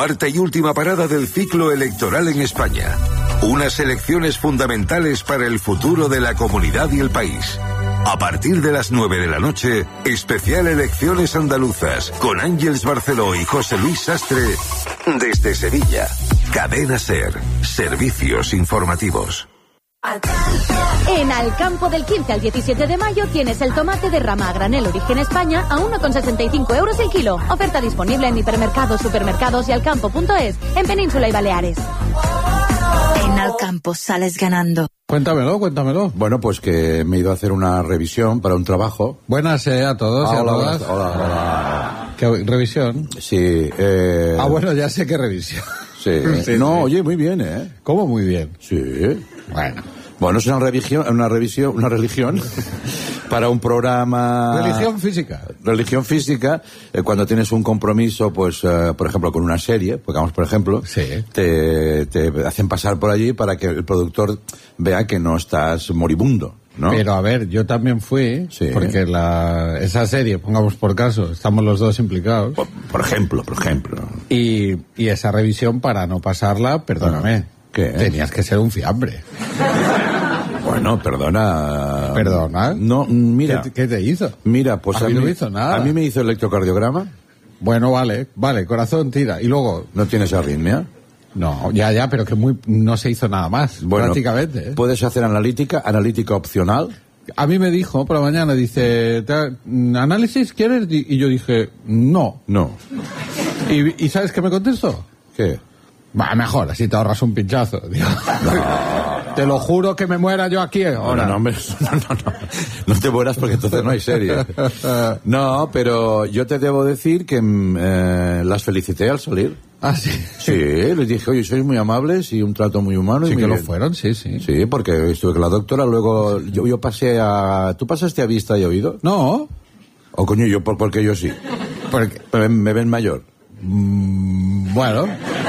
Cuarta y última parada del ciclo electoral en España. Unas elecciones fundamentales para el futuro de la comunidad y el país. A partir de las 9 de la noche, especial Elecciones Andaluzas, con Ángeles Barceló y José Luis Sastre, desde Sevilla. Cadena SER, servicios informativos. En Alcampo del 15 al 17 de mayo tienes el tomate de rama a granel Origen España a 1,65 euros el kilo. Oferta disponible en hipermercados, supermercados y alcampo.es, en Península y Baleares. En Alcampo sales ganando. Cuéntamelo. Bueno, pues que me he ido a hacer una revisión para un trabajo. Buenas a todos y a todas. Hola. ¿Qué revisión? Sí. Bueno, ya sé qué revisión. Sí. No, sí. Oye, muy bien, ¿eh? ¿Cómo muy bien? Sí. Bueno, es una religión para un programa... Religión física, cuando tienes un compromiso, pues, por ejemplo, con una serie, pongamos por ejemplo, sí. te hacen pasar por allí para que el productor vea que no estás moribundo, ¿no? Pero a ver, yo también fui, sí. Porque esa serie, pongamos por caso, estamos los dos implicados. Por ejemplo. Y esa revisión, para no pasarla, perdóname, ¿qué? Tenías que ser un fiambre. Bueno, perdona. ¿Perdona? No, mira. ¿Qué te hizo? Mira, pues a mí no me hizo nada. A mí me hizo electrocardiograma. Bueno, vale, corazón, tira. Y luego... ¿No tienes arritmia? No, ya, pero que no se hizo nada más, bueno, prácticamente. Puedes hacer analítica opcional. A mí me dijo por la mañana, dice, ¿análisis quieres? Y yo dije, no. ¿Y sabes qué me contestó? ¿Qué? Va, mejor, así te ahorras un pinchazo. Digo. No. Te lo juro que me muera yo aquí ahora. No, hombre, no te mueras porque entonces no hay serie. No, pero yo te debo decir que las felicité al salir. ¿Ah, sí? Sí, les dije, oye, sois muy amables y un trato muy humano. Sí, y que lo fueron, sí. Sí, porque estuve con la doctora, luego yo pasé a... ¿Tú pasaste a vista y oído? No. O coño, porque yo sí. Porque me ven mayor. Bueno...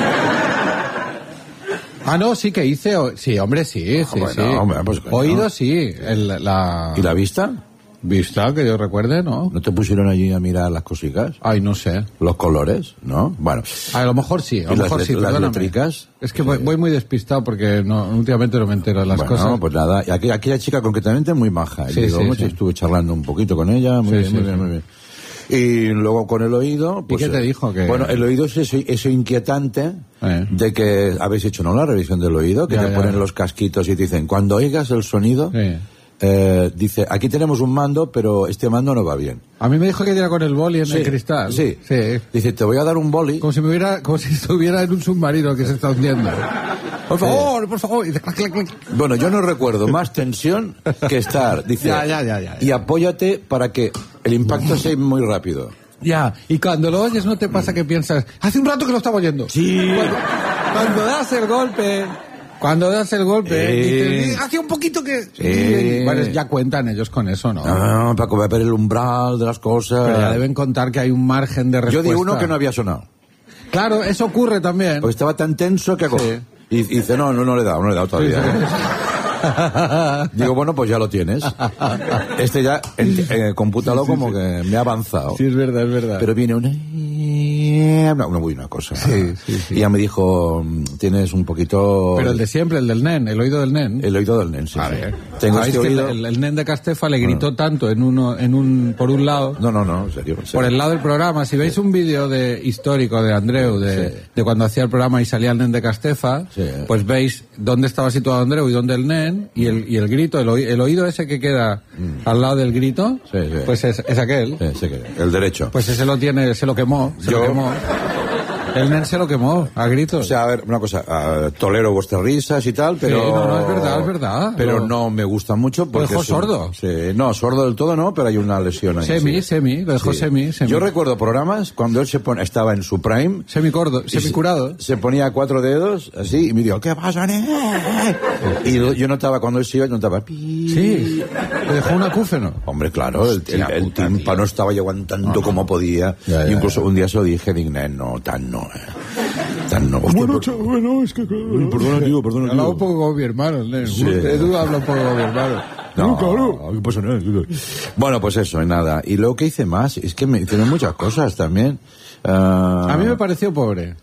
no, sí que hice... Sí, hombre, sí. Hombre, pues, oído, sí. ¿Y la vista? Vista, que yo recuerde, ¿no? ¿No te pusieron allí a mirar las cositas? Ay, no sé. ¿Los colores? ¿No? Bueno. A lo mejor sí, ¿Las letricas? Es que voy muy despistado porque últimamente no me entero de las cosas. No, pues nada. Aquella chica concretamente muy maja. Sí, estuve charlando un poquito con ella. Muy bien. Y luego con el oído... Pues, ¿y qué te dijo? Bueno, el oído es eso inquietante de que habéis hecho, ¿no?, la revisión del oído, que te ponen los casquitos y te dicen, cuando oigas el sonido, dice, aquí tenemos un mando, pero este mando no va bien. A mí me dijo que diera con el boli en el cristal. Sí. Dice, te voy a dar un boli. Como si estuviera en un submarino que se está hundiendo. Por favor. Bueno, yo no recuerdo más tensión que estar. Dice, ya. Y apóyate para que el impacto sea muy rápido. Ya, y cuando lo oyes no te pasa que piensas, hace un rato que lo estaba oyendo. Sí. Cuando das el golpe, dices, hace un poquito que... Sí. Bueno, ya cuentan ellos con eso, ¿no? No, para ver el umbral de las cosas. Pero ya deben contar que hay un margen de respuesta. Yo di uno que no había sonado. Claro, eso ocurre también. Porque estaba tan tenso que... Sí. Y dice, no le he dado todavía. Digo, bueno, pues ya lo tienes. Este ya, compútalo como que me ha avanzado. Sí, es verdad. Pero viene una cosa. Sí. Y ya me dijo, tienes un poquito... Pero el de siempre, el del nen, el oído del nen. El oído del nen, sí. Vale. Tengo este oído... el nen de Castefa le gritó tanto por un lado. No, en serio. Por el lado del programa. Si veis un vídeo histórico de Andreu, de cuando hacía el programa y salía el nen de Castefa, pues veis dónde estaba situado Andreu y dónde el nen, y el grito, el oído ese que queda al lado del grito, pues es aquel. Sí, el derecho. Pues ese lo quemó. Lo quemó. El nen se lo quemó, a gritos. O sea, a ver, una cosa, tolero vuestras risas y tal, pero... Sí, no, es verdad. Pero no me gusta mucho porque... ¿Lo dejó sordo? Sí, no, sordo del todo no, pero hay una lesión ahí. Lo dejó semi. Yo recuerdo programas cuando él estaba en su prime... semicurado. Se ponía 4 dedos, así, y me dijo, ¿qué pasa, nen? Y yo notaba, cuando él se iba, notaba... Sí, le dejó un acúfeno. Hombre, claro, el tímpano estaba aguantando como podía. Y incluso un día se lo dije, no, tan no. Bueno, es que... Perdona, tío. Habla un poco como mi hermano, ¿no? Sí. Edu habla un poco como mi hermano. No, claro. ¿Qué pasa? Bueno, pues eso, y nada. Y luego que hice más, es que me hicieron muchas cosas también. A mí me pareció pobre.